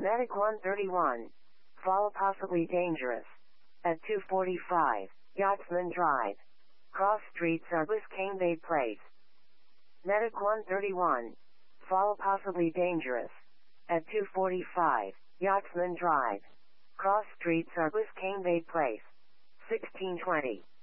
Medic 131. Fall possibly dangerous. At 245, Yachtsman Drive. Cross streets are Biscayne Bay Place. Medic 131. Fall possibly dangerous. At 245, Yachtsman Drive. Cross streets are Biscayne Bay Place. 1620.